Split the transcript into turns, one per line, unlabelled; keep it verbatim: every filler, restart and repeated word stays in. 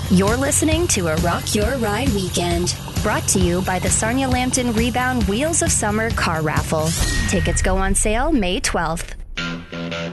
You're listening to a Rock Your Ride weekend. Brought to you by the Sarnia Lambton Rebound Wheels of Summer Car Raffle. Tickets go on sale May twelfth.